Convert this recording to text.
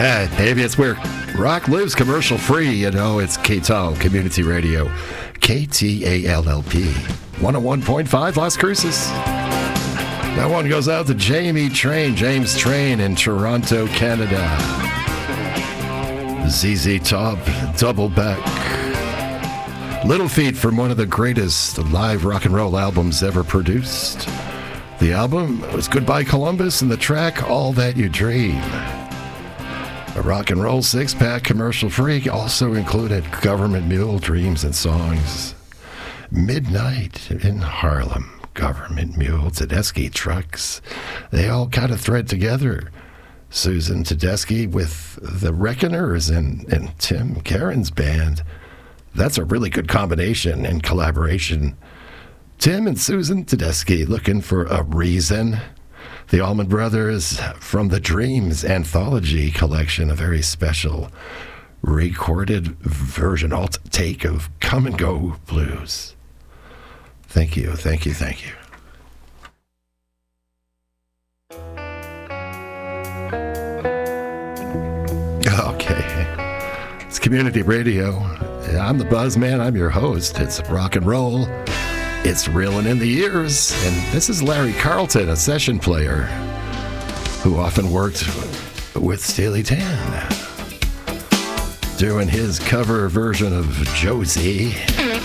Maybe it's where rock lives commercial free. You know, it's KTAL Community Radio. KTALLP 101.5 Las Cruces. That one goes out to James Train in Toronto, Canada. ZZ Top, Double Back. Little Feat from one of the greatest live rock and roll albums ever produced. The album was Goodbye Columbus and the track All That You Dream. A rock and roll six-pack commercial free also included Government Mule, Dreams and Songs. Midnight in Harlem, Government Mule, Tedeschi Trucks. They all kind of thread together. Susan Tedeschi with the Reckoners and Tim Karen's band. That's a really good combination and collaboration. Tim and Susan Tedeschi looking for a reason. The Allman Brothers from the Dreams Anthology collection, a very special recorded version, alt take of Come and Go Blues. Thank you, thank you, thank you. Okay. It's community radio. I'm the Buzzman. I'm your host. It's rock and roll. It's reeling in the ears. And this is Larry Carlton, a session player who often worked with Steely Dan, doing his cover version of Josie.